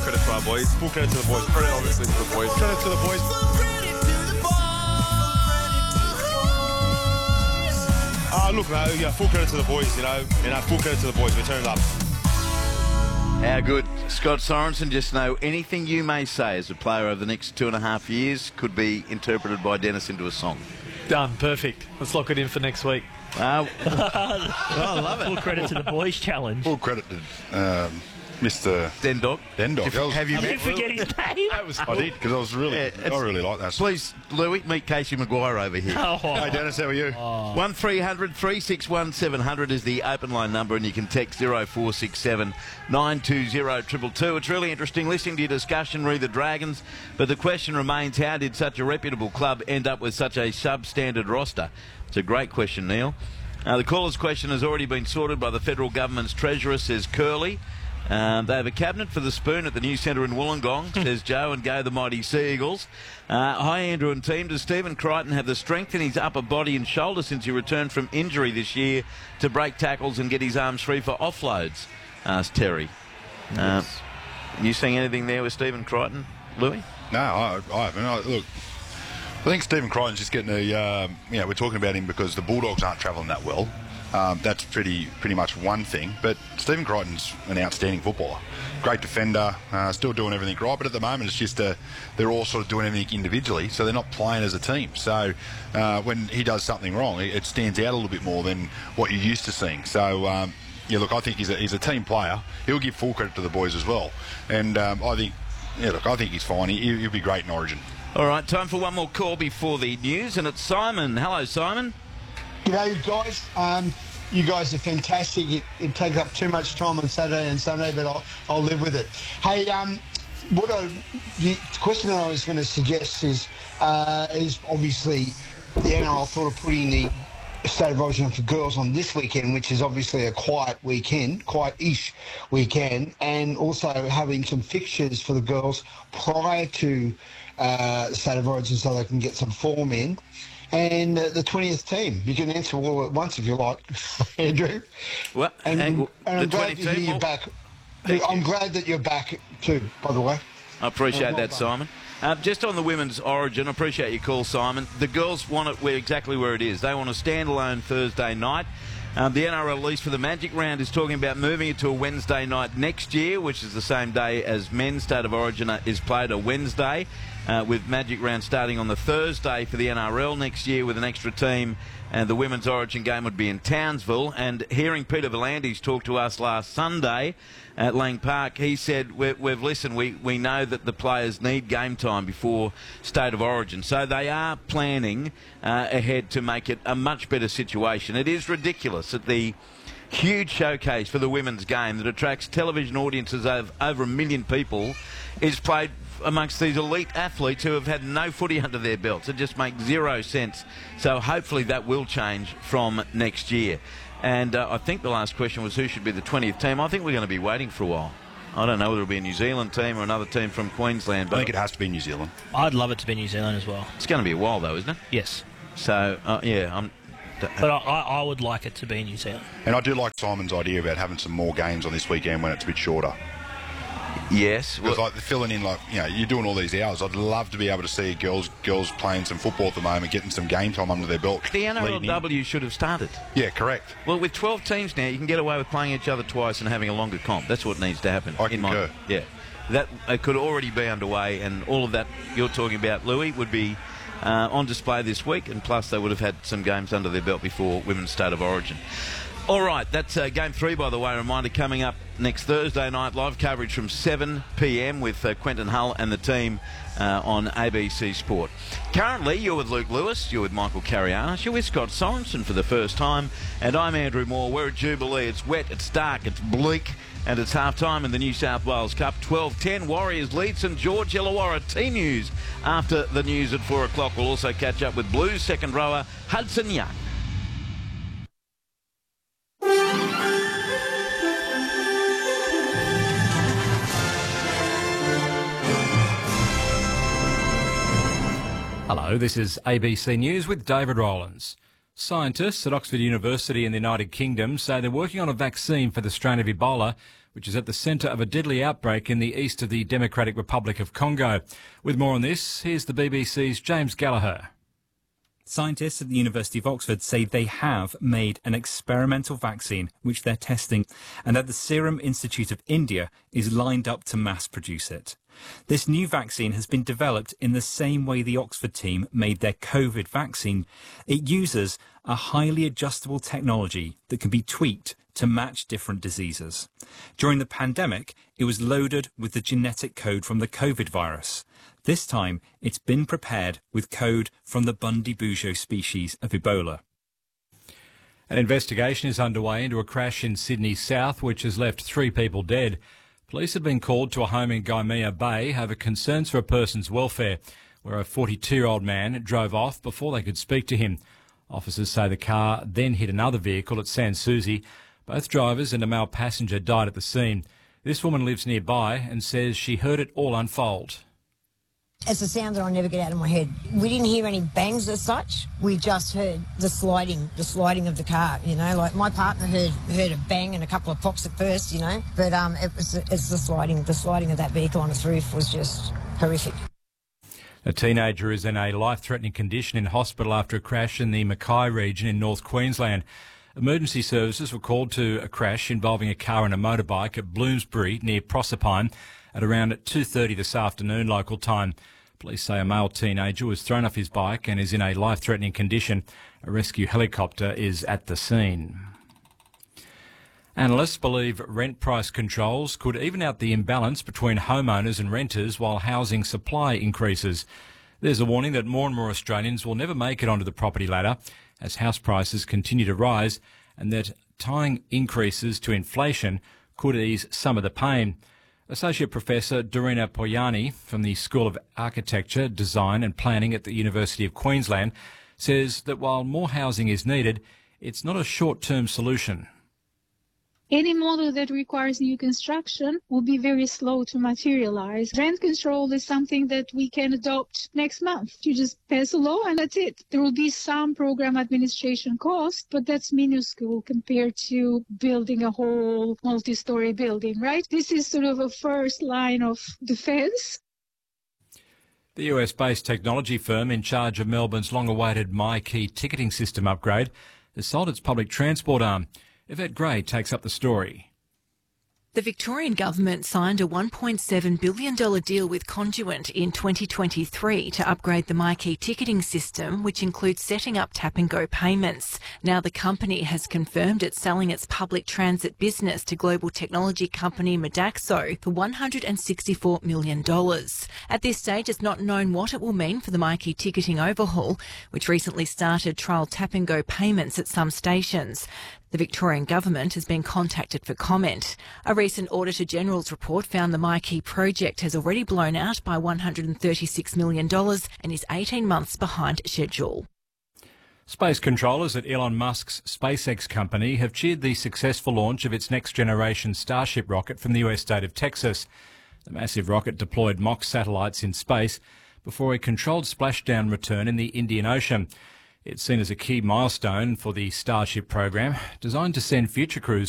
credit to our boys. Full credit to the boys. Credit obviously to the boys. Credit to the boys. Look, full credit to the boys, full credit to the boys. We turned it up. How good. Scott Sorensen, just know anything you may say as a player over the next 2.5 years could be interpreted by Dennis into a song. Done. Perfect. Let's lock it in for next week. I love it. Full credit to the boys challenge. Full credit to Mr. Dendog. Have you Did you forget his name? I did, because I really like that. Please, Louis, meet Casey Maguire over here. Hey, Dennis, how are you? 1300 361 700 is the open line number, and you can text 0467 920 222. It's really interesting listening to your discussion, re the Dragons, but the question remains, how did such a reputable club end up with such a substandard roster? It's a great question, Neil. The caller's question has already been sorted by the federal government's treasurer, says Curly. They have a cabinet for the spoon at the new centre in Wollongong, says Joe, and go the mighty Sea Eagles. Hi, Andrew and team. Does Stephen Crichton have the strength in his upper body and shoulder since he returned from injury this year to break tackles and get his arms free for offloads? Asked Terry. Yes. You seeing anything there with Stephen Crichton, Louis? No, I haven't. Look, I think Stephen Crichton's just getting we're talking about him because the Bulldogs aren't travelling that well. That's pretty much one thing. But Stephen Crichton's an outstanding footballer. Great defender, still doing everything right. But at the moment, it's just they're all sort of doing everything individually, so they're not playing as a team. So when he does something wrong, it stands out a little bit more than what you're used to seeing. So, I think he's a team player. He'll give full credit to the boys as well. And I think he's fine. He'll be great in Origin. All right, time for one more call before the news, and it's Simon. Hello, Simon. G'day, guys. You guys are fantastic. It takes up too much time on Saturday and Sunday, but I'll live with it. Hey, the question that I was going to suggest is obviously the NRL thought of putting the State of Origin for girls on this weekend, which is obviously a quiet-ish weekend, and also having some fixtures for the girls prior to the State of Origin so they can get some form in. And the 20th team. You can answer all at once if you like, Andrew. Well, and I'm glad to hear you're back. I'm glad that you're back too, by the way. I appreciate that, Simon. Just on the women's Origin, I appreciate your call, Simon. The girls want it exactly where it is. They want a standalone Thursday night. The NRL lease for the Magic Round is talking about moving it to a Wednesday night next year, which is the same day as men's State of Origin is played, a Wednesday, with Magic Round starting on the Thursday for the NRL next year with an extra team, and the women's Origin game would be in Townsville. And hearing Peter V'landys talk to us last Sunday at Lang Park, he said, we've listened, we know that the players need game time before State of Origin, so they are planning ahead to make it a much better situation. It is ridiculous that the huge showcase for the women's game that attracts television audiences of over 1 million people is played amongst these elite athletes who have had no footy under their belts. It just makes zero sense. So hopefully that will change from next year. And I think the last question was who should be the 20th team. I think we're going to be waiting for a while. I don't know whether it'll be a New Zealand team or another team from Queensland. But I think it has to be New Zealand. I'd love it to be New Zealand as well. It's going to be a while though, isn't it? Yes. So, But I would like it to be New Zealand. And I do like Simon's idea about having some more games on this weekend when it's a bit shorter. Yes. Because like filling in, you're doing all these hours. I'd love to be able to see girls playing some football at the moment, getting some game time under their belt. The NRLW should have started. Yeah, correct. Well, with 12 teams now, you can get away with playing each other twice and having a longer comp. That's what needs to happen. I concur. Yeah. That it could already be underway, and all of that you're talking about, Louis, would be on display this week, and plus they would have had some games under their belt before Women's State of Origin. All right, that's Game 3, by the way. Reminder, coming up next Thursday night, live coverage from 7 p.m. with Quentin Hull and the team on ABC Sport. Currently, you're with Luke Lewis, you're with Michael Carianis, you're with Scott Sorensen for the first time, and I'm Andrew Moore. We're at Jubilee. It's wet, it's dark, it's bleak, and it's half-time in the New South Wales Cup. 12-10, Warriors lead St George Illawarra. Team news after the news at 4 o'clock. We'll also catch up with Blues second rower Hudson Young. Hello, this is ABC News with David Rowlands. Scientists at Oxford University in the United Kingdom say they're working on a vaccine for the strain of Ebola, which is at the centre of a deadly outbreak in the east of the Democratic Republic of Congo. With more on this, here's the BBC's James Gallagher. Scientists at the University of Oxford say they have made an experimental vaccine which they're testing, and that the Serum Institute of India is lined up to mass produce it. This new vaccine has been developed in the same way the Oxford team made their COVID vaccine. It uses a highly adjustable technology that can be tweaked to match different diseases. During the pandemic, it was loaded with the genetic code from the COVID virus. This time, it's been prepared with code from the Bundibugyo species of Ebola. An investigation is underway into a crash in Sydney South, which has left 3 people dead. Police have been called to a home in Gymea Bay over concerns for a person's welfare, where a 42-year-old man drove off before they could speak to him. Officers say the car then hit another vehicle at Sans Souci. Both drivers and a male passenger died at the scene. This woman lives nearby and says she heard it all unfold. It's a sound that I'll never get out of my head. We didn't hear any bangs as such. We just heard the sliding of the car, you know. Like my partner heard a bang and a couple of pops at first, you know. But it's the sliding of that vehicle on its roof was just horrific. A teenager is in a life-threatening condition in hospital after a crash in the Mackay region in North Queensland. Emergency services were called to a crash involving a car and a motorbike at Bloomsbury near Proserpine at around 2:30 this afternoon local time. Police say a male teenager was thrown off his bike and is in a life-threatening condition. A rescue helicopter is at the scene. Analysts believe rent price controls could even out the imbalance between homeowners and renters while housing supply increases. There's a warning that more and more Australians will never make it onto the property ladder as house prices continue to rise, and that tying increases to inflation could ease some of the pain. Associate Professor Dorina Poyani from the School of Architecture, Design and Planning at the University of Queensland says that while more housing is needed, it's not a short-term solution. Any model that requires new construction will be very slow to materialize. Rent control is something that we can adopt next month. You just pass a law and that's it. There will be some program administration cost, but that's minuscule compared to building a whole multi-story building, right? This is sort of a first line of defense. The US-based technology firm in charge of Melbourne's long-awaited MyKey ticketing system upgrade has sold its public transport arm. Yvette Gray takes up the story. The Victorian government signed a $1.7 billion deal with Conduent in 2023 to upgrade the MyKey ticketing system, which includes setting up tap-and-go payments. Now the company has confirmed it's selling its public transit business to global technology company Modaxo for $164 million. At this stage, it's not known what it will mean for the MyKey ticketing overhaul, which recently started trial tap-and-go payments at some stations. The Victorian government has been contacted for comment. A recent Auditor General's report found the MyKey project has already blown out by $136 million and is 18 months behind schedule. Space controllers at Elon Musk's SpaceX company have cheered the successful launch of its next-generation Starship rocket from the US state of Texas. The massive rocket deployed mock satellites in space before a controlled splashdown return in the Indian Ocean. It's seen as a key milestone for the Starship program, designed to send future crews